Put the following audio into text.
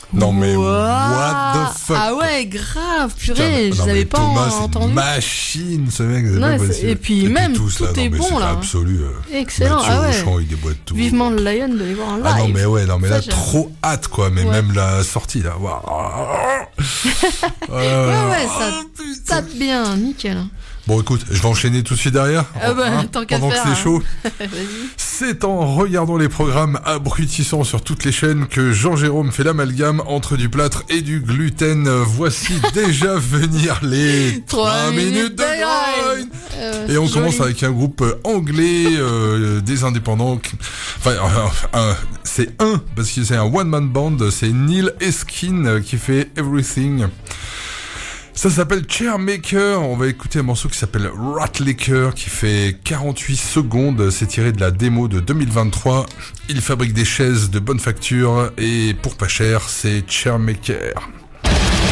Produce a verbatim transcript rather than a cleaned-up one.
Non mais Wow. what the fuck. Ah ouais, grave, purée, Putain, je non, les mais avais pas Thomas, en- c'est une entendu. machine ce mec, c'est Non, pas c'est- possible. et puis même, tous, tout là, non, est mais bon, c'est là. absolu. euh, Excellent, Mathieu ah ouais. Auchan, il déboîte tout. Vivement le Lion de les voir en live. Ah non mais ouais, non mais Ça, là j'aime. trop hâte quoi, mais Ouais. même la sortie là, waouh. Euh, Ouais, ouais, ça oh, putain. tape bien, nickel. Bon écoute, je vais enchaîner tout de suite derrière, Ah bah, hein, tant qu'à pendant faire, que c'est hein. chaud. Vas-y. C'est en regardant les programmes abrutissants sur toutes les chaînes que Jean-Jérôme fait l'amalgame entre du plâtre et du gluten. Voici déjà venir les trois minutes de grind. Euh, Et on c'est commence joli. avec un groupe anglais, euh, des indépendants. qui- Enfin, euh, euh, c'est un, parce que c'est un one-man band, c'est Neil Eskin euh, qui fait Everything. Ça s'appelle Chairmaker. On va écouter un morceau qui s'appelle Ratlicker, qui fait quarante-huit secondes. C'est tiré de la démo de deux mille vingt-trois. Il fabrique des chaises de bonne facture et pour pas cher, c'est Chairmaker.